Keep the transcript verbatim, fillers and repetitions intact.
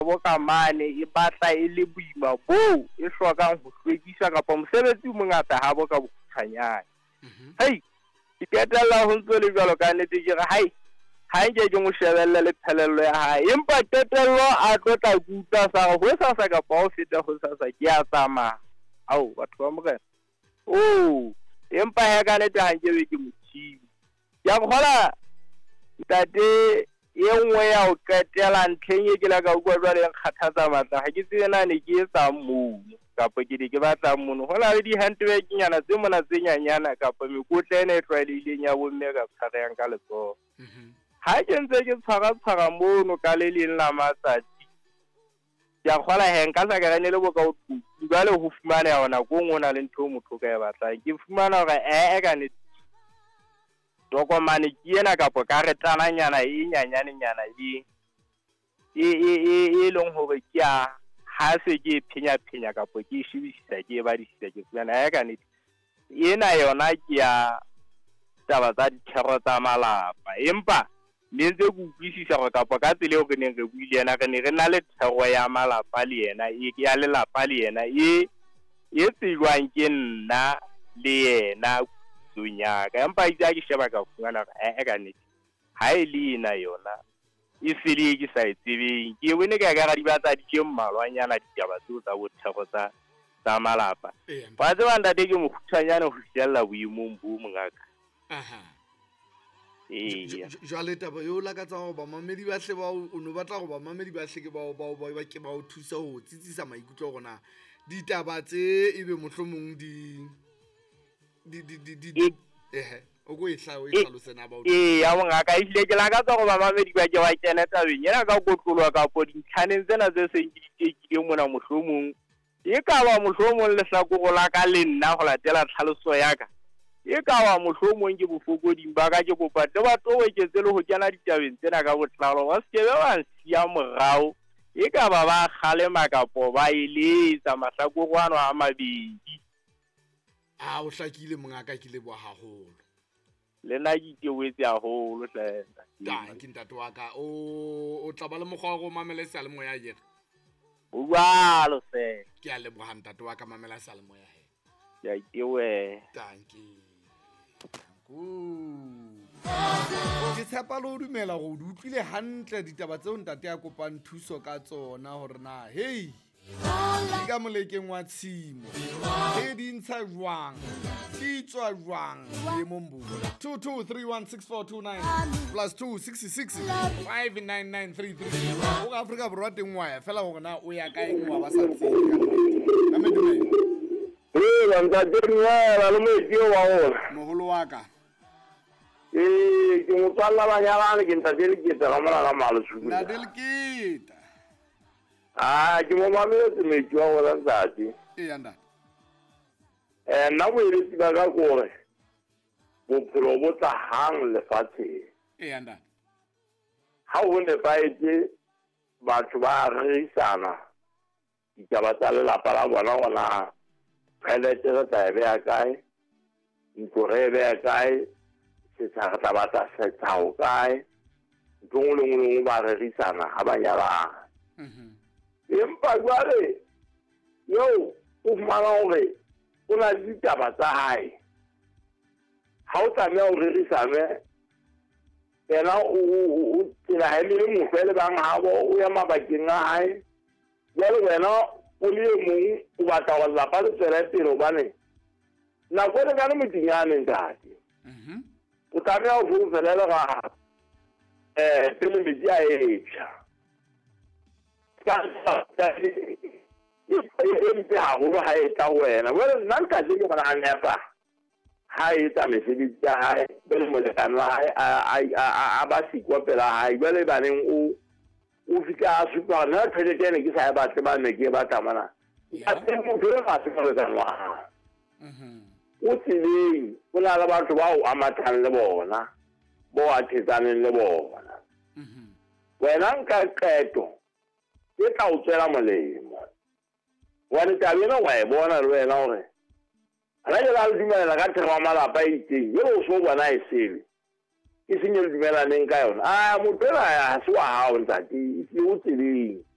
boka mane e batla e le boima bo e hlokang ho hlwekisa kapa mosebetsi o mongata ha bo ka bokhuthanyana. Hei ke qetella ho ntse le jwalo ka nnete ke re hai ha nke ke mo shebelle le phelello ya hae empa qetello a tlo tla kutla sa ho sa sa ka ba o feta ho sa sa ke a tsamaya au batho ba mo rena oh empa ya ka nnete ha nke be ke mothibi ya khola ntate e nngwe ya o qetela ntlheng e ke la ka utlwa jwale e kgathatsa matla ha ke tsena ne ke etsa moo kapa ke di ke batla mono ho na le di handbag nyana tse mona tse nyanyana kapa mekotle ene e tlwaelehileng ya bomme ka tshwarang ka letsoho ha ke ntse ke tshwara tshwara mono ka le leng la matsatsi ya khola he nka sa ka ne le boka o jwale ho fumana yona go ngona le ntho motho ka e batla ke fumana hore eh e ka ne tokomane ke ena kapa ka retana nyana e nyanyane nyana e e e e leng hore ke a ha se ke phenya phenya kapa ke shebisisa ke ba disisa ke tsena ya ka ne ena yona ke ya taba tsa dithero tsa malapa empa le ntse go utlwisisa go kapa ka tsele o re neng re buile yena re ne re na le thero ya malapa le yena e ya le lapa le yena e e tsejwang ke nna le yena dunyaka empa itse ke sheba ka fungana e ka nnete ha e le ina yona e sele ke sa itsebeng ke bone ka ga di batla di ke mmalwanyana ditaba tseo tsa bothego tsa tsa malapa ba tse banda ke mo khuthanyana ho fihlella boimong bo mongaka aha eh jwale taba yo la ka tsa go ba mamedi ba hle ba o no batla go ba mamedi ba hle ke ba ba ba ke ba o thusa ho tsitsisa maikutlo gona ditaba tse ebe mohlomong di di di di di eh o go ihla o ihla sena ba o eh ya ngaka ile ke la ka tsa go ba mamedi ba ke wa kena tabeng yena ka kotlolwa ka po dintlhaneng tsena tse seng di tekile mona mohlomong e ka ba mohlomong le hlako go la ka le nna go latela tlhaloso ya ka e ka wa mohlomong ke bofokoding ba ka ke kopa tle ba towe ke tsele ho kena ditabeng tsena ka botlalo wa skebe wa sia morao e ka ba ba khale makapo ba ile tsa mahlakogwana a mabedi a o hlakile mongaka ke le bo haholo le nna ke tewetse haholo hlenda ta ke ntate wa ka o o tla ba le mogwa go mamela sa le moya yere o balo se ke a le bo ntate wa ka mamela sa le moya he ya kewe tanki ke tshepa le o dumela go di utlwile hantle ditaba tseo ntate ya kopang thuso ka tsona hore na hey di ka molekeng wa tshimo e di ntsha jwang di tswa jwang le mombu two two three one six four two nine plus two six six five nine nine three three o Afrika borwa teng wa ya fela hore na o ya ka eng wa ba sa tseng ka me dumela eh ba ntatenya la lo metsi o wa ona moholo wa ka eh ke mo tsalla ba nyalane ke ntatele ke tla mala la malo su na delkita ah ke mo mametse metsi wa ona ntate e yanda eh na mo ile tsa ka gore bophelo bo tla hang le fatshe e yanda ha o ne ba etse batho ba reisana ditaba tsa lelapa la bona ona pelete ra tabe ya kae nkorebe ya kae se tsaka tabata se tsao kae ngolo ngolo ba reisana ha ba nyala mhm empa jwale yo o fumana hore o na le ditaba tsa hae ha o tsamaya o reisane ena o tsela ha le mo fele bang ha bo o ya mabakeng a hae jwale wena o le mong o batla go lapa le tsela pelo bane na go le kana motinyane ntate mhm o tsamaya o fufelela ga eh pele metsi a etsha ka ka e mpe ha go ha e tla wena wena nna nka se ke bona a nepa ha e tsa mesebetsi ya hae bele molekane wa hae a ba sikwa pela hae jwale baneng o o fika a supa na phele tene ke sa ba tle ba ne ke ba tamana a tse mo phele ba se ka le kana mhm o tseleng o na le batho ba o amathang le bona bo a tsetsaneng le bona mhm wena nka qeto ke tla o tsela molemo wa le tabena wa e bona le wena hore ana ke la dumela ka thera malapa itseng yo o so bona e sele ke senye le dumela neng ka yona a motho la ya se wa hao ntate e o tseleng